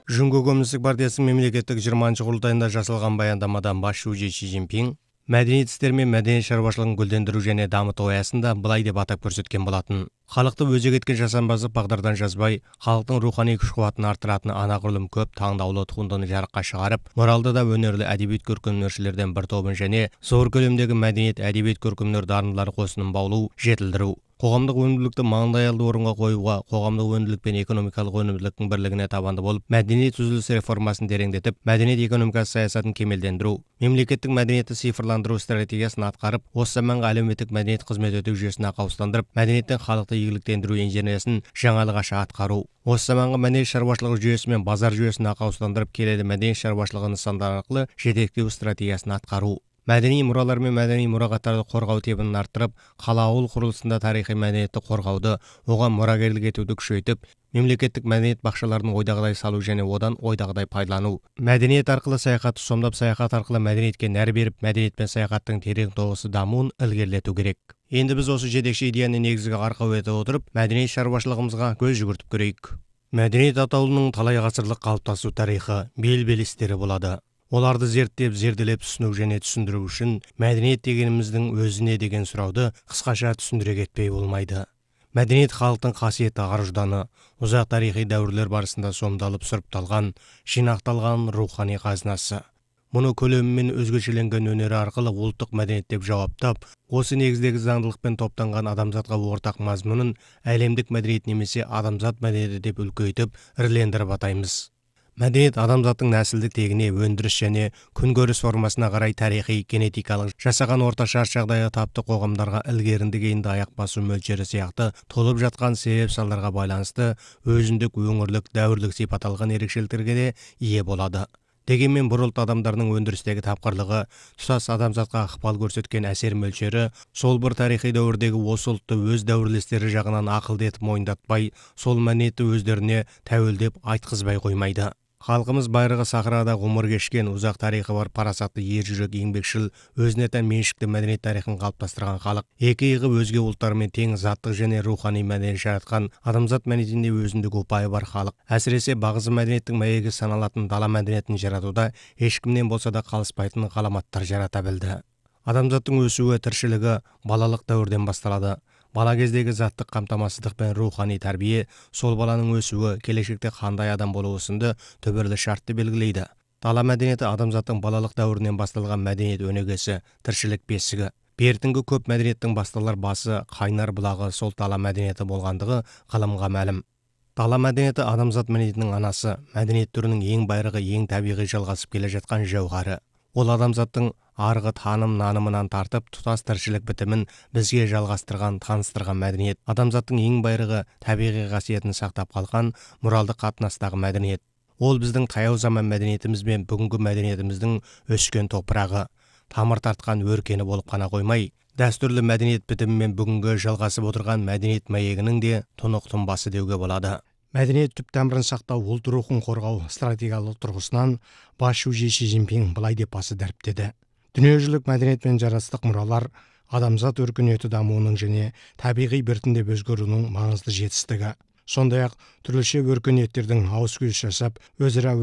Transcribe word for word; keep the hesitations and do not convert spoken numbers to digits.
Жүнгө Коммунистік партиясының мемлекеттік жиырманчы құрылтайында жасалған баяндамадан бас шүүжі Ши Цзиньпин мәдениет істері мен мәдениет шаруашылығын гүлдендіру және дамыту аясында былай деп атап көрсеткен болатын. Халықты өзек еткен жасампаздық бағдардан жазбай, халықтың рухани күш-қуатын арттыратын анағұрлым көп таңдаулы туындыны жарыққа шығарып, моралды да өнерлі әдебиет көркемдершілерден бір тобын және зор көлемдегі мәдениет әдебиет көркемдер дарындылар қосынын баулу, жетілдіру. Қоғамдық өнімділікті маңдайалды орынға қоюға, қоғамдық өнімділік пен экономикалық өнімділіктің бірлігіне табанды болып, мәдениет үзіліс реформасын тереңдетіп, мәдениет экономикасы саясатын кемелдендіру, мемлекеттік мәдениетті цифрландыру стратегиясын атқарып, осы заманғы әлеуметтік мәдениет қызмет өтеу жүйесін ақауыстандырып, мәдениеттен халықты игіліктендіру инженериясын жаңалығаша атқару. Осы заманғы мәдениет шаруашылығы жүйесі мен базар жүйесін ақауыстандырып, келелі мәдениет шаруашылығы нысандары арқылы жетектеу стратегиясын атқару. Мәдени мұралар мен мәдени мұрағаттарды қорғау тебін арттырып, қала ауыл құрылысында тарихи мәдениетті қорғауды, оған мұрагерлік етуді күшейтіп, мемлекеттік мәдениет бақшаларын ойдағыдай салу және одан ойдағыдай пайдалану. Мәдениет арқылы саяхатты сомдап, саяхат арқылы мәдениетке нәр беріп, мәдениет пен саяхаттың терең тоғысы дамуын ілгерілету керек. Енді біз осы жетекші идеяны негізгі арқау ете отырып, мәдениет шаруашылығымызға көз жүгіртіп көрейік. Мәдениет атаулының талай ғасырлық қалыптасу тарихы, бел-бел істері болады. Оларды зерттеп, зерделеп түсіну және түсіндіру үшін мәдениет дегеніміздің өзіне деген сұрауды қысқаша түсіндіре кетпей болмайды. Мәдениет халықтың қасиетті ар-ұжданы, ұзақ тарихи дәуірлер барысында сомдалып сұрыпталған, жинақталған рухани қазынасы. Мұны көлемімен өзгешеленген өнері арқылы ұлттық мәдениет деп жауаптап, осы негіздегі заңдылықпен топтанған адамзатқа ортақ мазмұнын әлемдік мәдениет немесе адамзат мәдениеті деп үлкейтіп, ірілендіріп атаймыз. Мәдениет адамзаттың нәсілдік тегіне, өндіріс және күнкөріс формасына қарай тарихи, генетикалық, жасаған орта шарт жағдайы тапты қоғамдарға ілгерінді кейінді аяқ басу мөлшері сияқты толып жатқан себеп салдарға байланысты өзіндік, өңірлік, дәуірлік сипат алған ерекшеліктерге де ие болады. Дегенмен бір ұлт адамдарының өндірістегі тапқырлығы, тұтас адамзатқа ықпал көрсеткен әсер мөлшері, сол бір тарихи дәуірдегі осы ұлтты өз дәуірлестері жағынан ақылды етіп мойындатпай, сол мәдениетті өздеріне тәуелдеп айтқызбай қоймайды. Халқымыз байырғы сахарада ғұмыр кешкен, ұзақ тарихы бар парасатты ержүрек еңбекшіл, өзіне тән меншікті мәдениет тарихын қалыптастырған халық, екі иығы өзге ұлттармен тең заттық және рухани мәдениет жаратқан, адамзат мәдениетінде өзіндік ұпайы бар халық. Әсіресе бағзы мәдениеттің мәйегі саналатын дала мәдениетін жаратуда ешкімнен болса да қалыспайтын ғаламаттар жарата білді. Адамзаттың өсуі, тіршілігі балалық дәуірден басталады. Бала кездегі заттық қамтамасыздық пен рухани тәрбие, сол баланың өсуі, келешекте қандай адам болуы сынды түбірлі шартты белгілейді. Дала мәдениеті адамзаттың балалық дәуірінен басталған мәдениет өнегесі, тіршілік бесігі. Бертінгі көп мәдениеттің басталар басы, қайнар бұлағы сол дала мәдениеті болғандығы ғылымға мәлім. Дала мәдениеті адамзат мәдениетінің анасы, мәдениет түрінің ең байырғы, ең табиғи жалғасып келе жатқан жауһары. Ол адамзаттың арғы таным нанымынан тартып, тұтас тіршілік бітімін бізге жалғастырған, таныстырған мәдениет. Адамзаттың ең байырғы табиғи қасиетін сақтап қалған моралдық қатынастағы мәдениет. Ол біздің таяу заман мәдениетіміз бен бүгінгі мәдениетіміздің өскен топырағы, тамыр тартқан өркені болып қана қоймай, дәстүрлі мәдениет бітімімен бүгінгі жалғасып отырған мәдениет мәйегінің де тұнық тұнбасы деуге болады. Мәдениет түп тамырын сақтау, ұлт рухын қорғау стратегиялық тұрғысынан бас шүүжі Ши Цзиньпин былай деп басы дәріптеді. Дүниежүзілік мәдениет пен жарастық мұралар адамзат өркениеті дамуының және табиғи біртіндеп өзгеруінің маңызды жетістігі. Сондай-ақ түрліше өркениеттердің ауыс-түйіс жасап, өзара